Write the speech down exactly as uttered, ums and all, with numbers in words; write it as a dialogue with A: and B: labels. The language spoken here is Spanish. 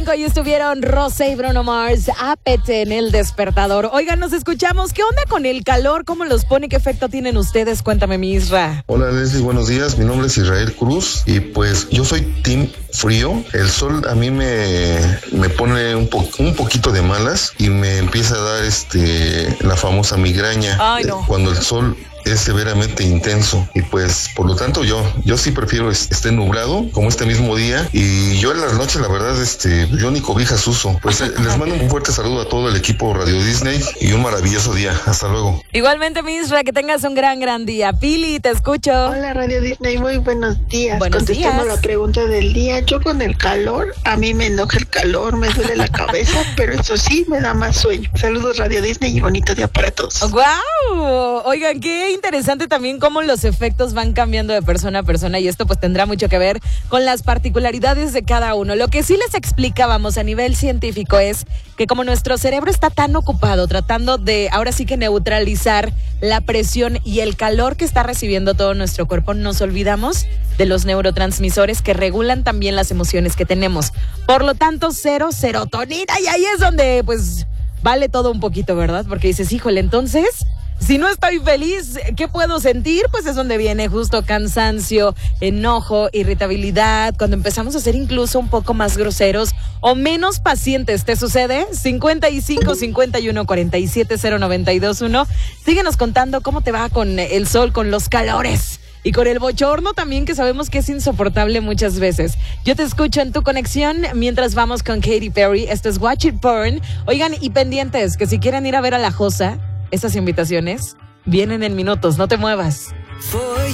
A: cinco y estuvieron Rosé y Bruno Mars, Ápete en El Despertador. Oigan, nos escuchamos. ¿Qué onda con el calor? ¿Cómo los pone? ¿Qué efecto tienen ustedes? Cuéntame, mi Isra.
B: Hola, Leslie, buenos días. Mi nombre es Israel Cruz y pues yo soy team frío. El sol a mí me, me pone un, po, un poquito de malas y me empieza a dar este la famosa migraña.
A: Ay, no.
B: Cuando el sol es severamente intenso y pues por lo tanto yo yo sí prefiero es, esté nublado como este mismo día, y yo en las noches la verdad este yo ni cobijas uso. Pues eh, les mando un fuerte saludo a todo el equipo Radio Disney y un maravilloso día. Hasta luego.
A: Igualmente, mi Isra, que tengas un gran gran día. Pili, te escucho.
C: Hola, Radio Disney, muy buenos días.
A: Buenos
C: Contestando
A: días.
C: la pregunta del día, yo con el calor, a mí me enoja el calor, me duele la cabeza, pero eso sí, me da más sueño. Saludos, Radio Disney, y bonito día para todos.
A: ¡Guau! Oigan, qué interesante también cómo los efectos van cambiando de persona a persona, y esto pues tendrá mucho que ver con las particularidades de cada uno. Lo que sí les explicábamos a nivel científico es que como nuestro cerebro está tan ocupado tratando de ahora sí que neutralizar la presión y el calor que está recibiendo todo nuestro cuerpo, nos olvidamos de los neurotransmisores que regulan también las emociones que tenemos. Por lo tanto, cero serotonina, y ahí es donde pues vale todo un poquito, ¿verdad? Porque dices, híjole, entonces, si no estoy feliz, ¿qué puedo sentir? Pues es donde viene justo cansancio, enojo, irritabilidad, cuando empezamos a ser incluso un poco más groseros o menos pacientes. ¿Te sucede? cincuenta y cinco, cincuenta y uno, cuarenta y siete, cero noventa y dos uno. Síguenos contando cómo te va con el sol, con los calores y con el bochorno también, que sabemos que es insoportable muchas veces. Yo te escucho en tu conexión mientras vamos con Katy Perry. Esto es Watch It Burn. Oigan, y pendientes, que si quieren ir a ver a La Josa, estas invitaciones vienen en minutos, no te muevas.